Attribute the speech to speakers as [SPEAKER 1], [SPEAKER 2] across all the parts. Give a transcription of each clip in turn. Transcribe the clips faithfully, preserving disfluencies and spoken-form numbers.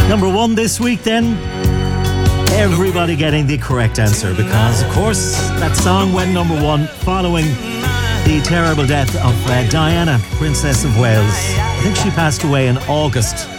[SPEAKER 1] Number one this week then. Everybody getting the correct answer because, of course, that song went number one following the terrible death of uh, Diana, Princess of Wales. I think she passed away in August.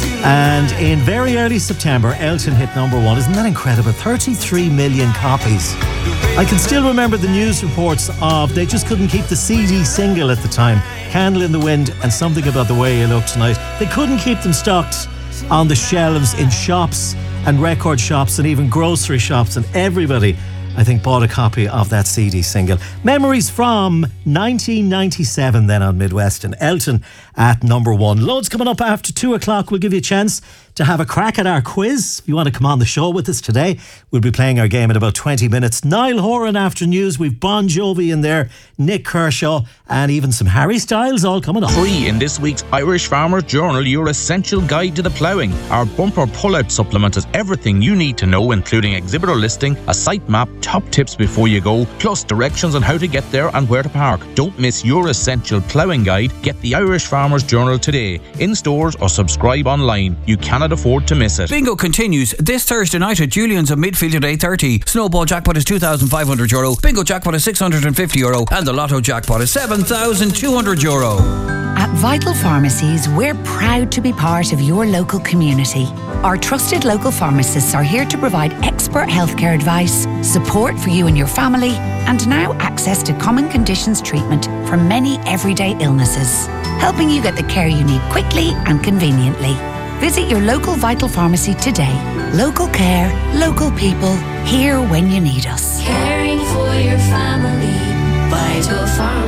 [SPEAKER 1] And in very early September, Elton hit number one. Isn't that incredible? thirty-three million copies. I can still remember the news reports of they just couldn't keep the C D single at the time, Candle in the Wind and Something About the Way You Look Tonight. They couldn't keep them stocked on the shelves in shops and record shops and even grocery shops, and everybody, I think, bought a copy of that C D single. Memories from nineteen ninety-seven then on Midwest, and Elton at number one. Loads coming up after two o'clock. We'll give you a chance to have a crack at our quiz. If you want to come on the show with us today, we'll be playing our game in about twenty minutes. Niall Horan after news. We've Bon Jovi in there, Nick Kershaw, and even some Harry Styles all coming up.
[SPEAKER 2] Free in this week's Irish Farmer's Journal, your essential guide to the ploughing. Our bumper pull-out supplement has everything you need to know, including exhibitor listing, a site map, top tips before you go, plus directions on how to get there and where to park. Don't miss your essential ploughing guide. Get the Irish Farmer's Journal today, in stores or subscribe online. You cannot afford to miss it.
[SPEAKER 3] Bingo continues this Thursday night at Julian's at Midfield at eight thirty. Snowball jackpot is two thousand five hundred euro, Bingo jackpot is six hundred fifty euro, and the Lotto jackpot is seven thousand two hundred euro.
[SPEAKER 4] At Vital Pharmacies, we're proud to be part of your local community. Our trusted local pharmacists are here to provide expert healthcare advice, support for you and your family, and now access to common conditions treatment for many everyday illnesses, helping you get the care you need quickly and conveniently. Visit your local Vital Pharmacy today. Local care, local people, here when you need us.
[SPEAKER 5] Caring for your family, Vital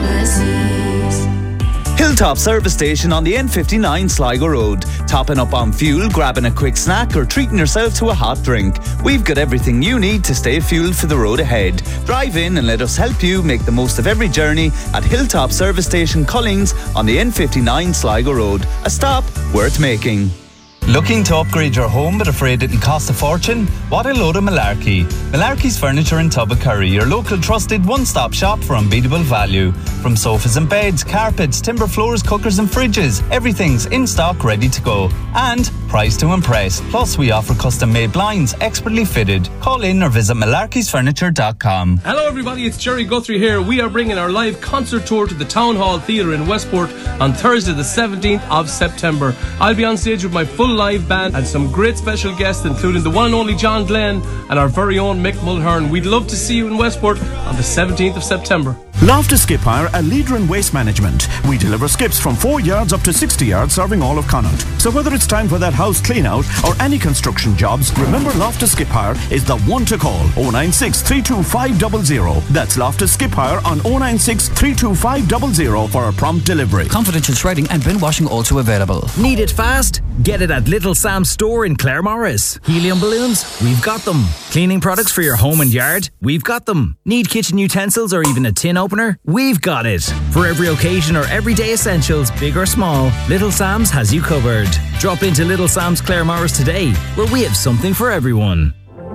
[SPEAKER 5] Pharmacies.
[SPEAKER 6] Hilltop Service Station on the N fifty-nine Sligo Road. Topping up on fuel, grabbing a quick snack or treating yourself to a hot drink. We've got everything you need to stay fueled for the road ahead. Drive in and let us help you make the most of every journey at Hilltop Service Station Collings on the N fifty-nine Sligo Road. A stop worth making.
[SPEAKER 7] Looking to upgrade your home but afraid it'll cost a fortune? What a load of malarkey. Malarkey's Furniture in Tubbacurry, your local trusted one-stop shop for unbeatable value. From sofas and beds, carpets, timber floors, cookers and fridges, everything's in stock ready to go. And priced to impress. Plus we offer custom-made blinds, expertly fitted. Call in or visit malarkeys furniture dot com.
[SPEAKER 8] Hello everybody, it's Jerry Guthrie here. We are bringing our live concert tour to the Town Hall Theatre in Westport on Thursday the seventeenth of September. I'll be on stage with my full live band and some great special guests, including the one and only John Glenn and our very own Mick Mulhern. We'd love to see you in Westport on the seventeenth of September.
[SPEAKER 9] Loftus Skip Hire, a leader in waste management. We deliver skips from four yards up to sixty yards, serving all of Connaught. So whether it's time for that house clean out or any construction jobs, remember Loftus Skip Hire is the one to call. oh nine six, three two five zero zero. That's Loftus Skip Hire on oh nine six, three two five zero zero for a prompt delivery.
[SPEAKER 3] Confidential shredding and bin washing also available.
[SPEAKER 10] Need it fast? Get it at Little Sam's store in Claremorris. Helium balloons? We've got them. Cleaning products for your home and yard? We've got them. Need kitchen utensils or even a tin opener? We've got it. For every occasion or everyday essentials, big or small, Little Sam's has you covered. Drop into Little Sam's Claremorris today, where we have something for everyone.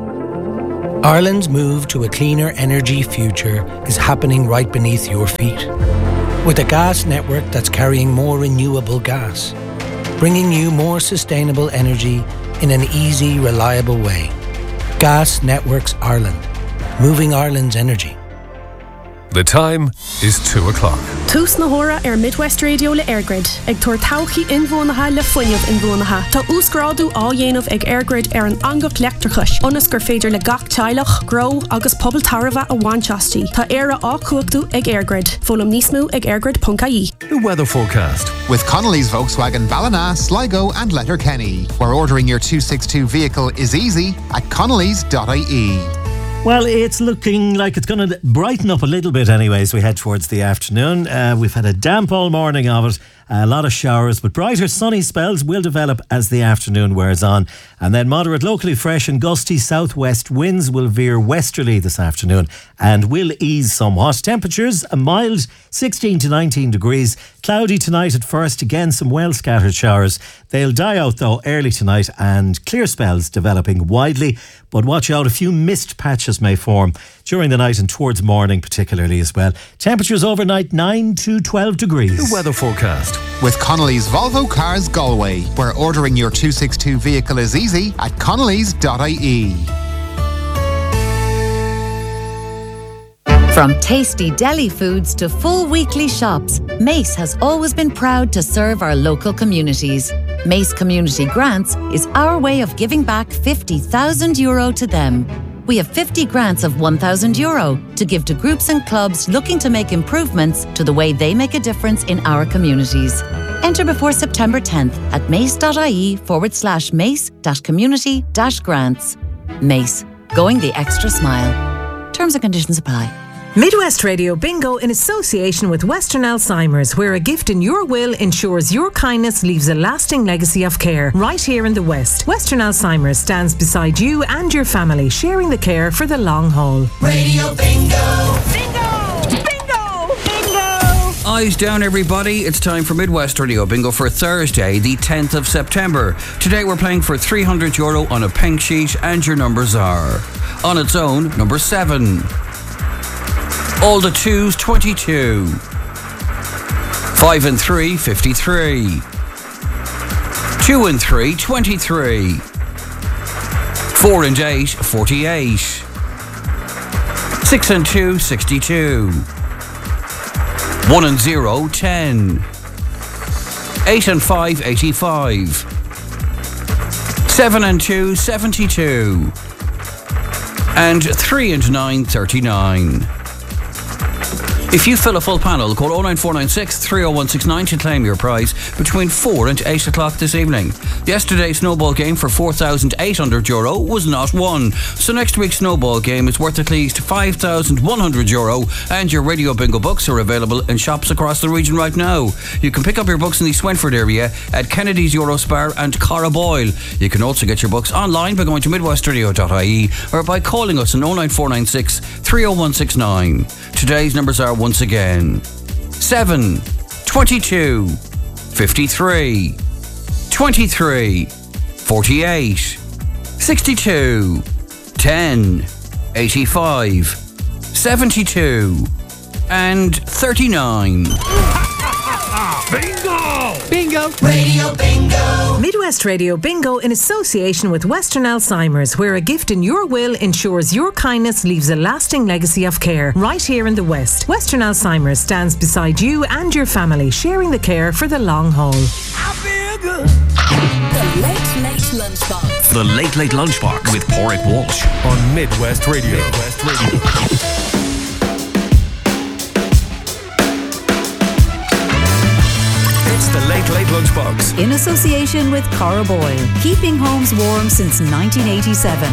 [SPEAKER 11] Ireland's move to a cleaner energy future is happening right beneath your feet. With a gas network that's carrying more renewable gas, bringing you more sustainable energy in an easy, reliable way. Gas Networks Ireland, moving Ireland's energy.
[SPEAKER 12] The time is two o'clock.
[SPEAKER 13] Tús na hora ar Midwest Radio le Airgrid. Ag tuair tauchi inbhuanacha le foiineamh inbhuanacha. Tá úscrádu á dhéanamh ag Airgrid ar an angach leachtarchais. Onas gur féidir le gach teilech, grow agus pobl tarva a bhainteastí. Tá éire á cuachtaú ag Airgrid. Fólam níos mó ag airgrid dot I E.
[SPEAKER 12] The weather forecast.
[SPEAKER 14] With Connolly's Volkswagen Ballina, Sligo and Letterkenny, where ordering your two sixty-two vehicle is easy at connellys dot I E.
[SPEAKER 1] Well, it's looking like it's going to brighten up a little bit anyway as we head towards the afternoon. Uh, we've had a damp all morning of it, a lot of showers, but brighter sunny spells will develop as the afternoon wears on. And then moderate, locally fresh and gusty southwest winds will veer westerly this afternoon and will ease somewhat. Temperatures, a mild sixteen to nineteen degrees. Cloudy tonight at first, again some well scattered showers. They'll die out though early tonight and clear spells developing widely. But watch out, a few mist patches showers may form during the night and towards morning particularly as well. Temperatures overnight nine to twelve degrees.
[SPEAKER 12] The weather forecast.
[SPEAKER 14] With Connolly's Volvo Cars Galway, where ordering your two sixty-two vehicle is easy at connellys dot I E.
[SPEAKER 4] From tasty deli foods to full weekly shops, Mace has always been proud to serve our local communities. Mace Community Grants is our way of giving back fifty thousand euro to them. We have fifty grants of one thousand euro to give to groups and clubs looking to make improvements to the way they make a difference in our communities. Enter before September tenth at mace.ie forward slash mace dash community dash grants. Mace, going the extra smile. Terms and conditions apply.
[SPEAKER 15] Midwest Radio Bingo in association with Western Alzheimer's, where a gift in your will ensures your kindness leaves a lasting legacy of care. Right here in the West, Western Alzheimer's stands beside you and your family, sharing the care for the long haul.
[SPEAKER 16] Radio Bingo! Bingo! Bingo! Bingo!
[SPEAKER 3] Eyes down, everybody. It's time for Midwest Radio Bingo for Thursday, the tenth of September. Today we're playing for three hundred euro on a pink sheet, and your numbers are: on its own, number seven. All the twos, twenty-two. Five and three, fifty-three. Two and three, twenty-three. Four and eight, forty-eight. Six and two, sixty-two. One and zero, ten. Eight and five, eighty-five. Seven and two, seventy-two. And three and nine, thirty-nine. If you fill a full panel, call oh nine four nine six, three oh one six nine to claim your prize between four and eight o'clock this evening. Yesterday's snowball game for four thousand eight hundred euro was not won. So next week's snowball game is worth at least five thousand one hundred euro, and your Radio Bingo books are available in shops across the region right now. You can pick up your books in the Swinford area at Kennedy's Eurospar and Carraboyle. You can also get your books online by going to midwest radio dot I E or by calling us on oh nine four nine six, three oh one six nine. Today's numbers are once again seven, twenty-two, fifty-three, twenty-three, forty-eight, sixty-two, ten, eighty-five, seventy-two, and thirty-nine.
[SPEAKER 16] Bingo!
[SPEAKER 15] Bingo!
[SPEAKER 16] Radio Bingo!
[SPEAKER 15] Midwest Radio Bingo in association with Western Alzheimer's, where a gift in your will ensures your kindness leaves a lasting legacy of care. Right here in the West, Western Alzheimer's stands beside you and your family, sharing the care for the long haul.
[SPEAKER 16] I feel good. The Late Late Lunchbox.
[SPEAKER 12] The Late Late Lunchbox with Porrick Walsh on Midwest Radio. Midwest Radio. The Late Late Lunchbox
[SPEAKER 4] in association with Carraboyle, keeping homes warm since nineteen eighty-seven.